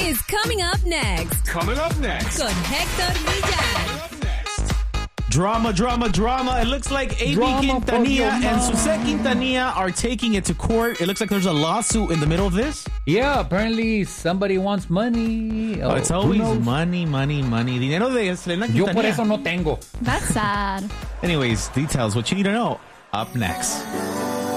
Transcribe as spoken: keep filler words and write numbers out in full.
is coming up next. Coming up next. Con Héctor Villar. Drama, drama, drama. It looks like A B Drama Quintanilla and Suzette Quintanilla are taking it to court. It looks like there's a lawsuit in the middle of this. Yeah, apparently somebody wants money. Oh, it's always money, money, money. Dinero de Selena Quintanilla. Yo por eso no tengo. That's sad. Anyways, details, what you need to know, up next.